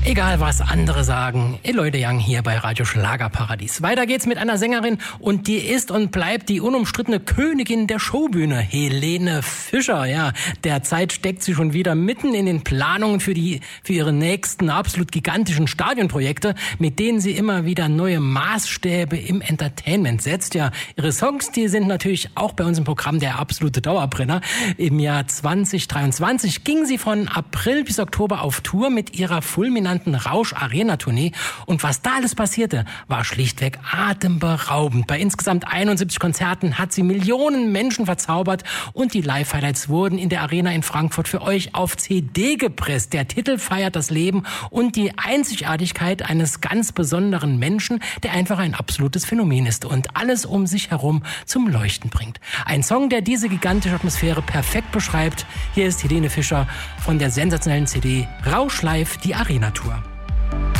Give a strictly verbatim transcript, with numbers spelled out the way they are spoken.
Egal was andere sagen, Eloy de Young hier bei Radio Schlagerparadies. Weiter geht's mit einer Sängerin und die ist und bleibt die unumstrittene Königin der Showbühne, Helene Fischer. Ja, derzeit steckt sie schon wieder mitten in den Planungen für die für ihre nächsten absolut gigantischen Stadionprojekte, mit denen sie immer wieder neue Maßstäbe im Entertainment setzt. Ja, ihre Songs, die sind natürlich auch bei uns im Programm der absolute Dauerbrenner. Im Jahr zwanzig dreiundzwanzig ging sie von April bis Oktober auf Tour mit ihrer fulminanten Rausch-Arena-Tournee. Und was da alles passierte, war schlichtweg atemberaubend. Bei insgesamt einundsiebzig Konzerten hat sie Millionen Menschen verzaubert und die Live-Highlights wurden in der Arena in Frankfurt für euch auf C D gepresst. Der Titel feiert das Leben und die Einzigartigkeit eines ganz besonderen Menschen, der einfach ein absolutes Phänomen ist und alles um sich herum zum Leuchten bringt. Ein Song, der diese gigantische Atmosphäre perfekt beschreibt. Hier ist Helene Fischer von der sensationellen C D Rausch Live, die Arena-Tour.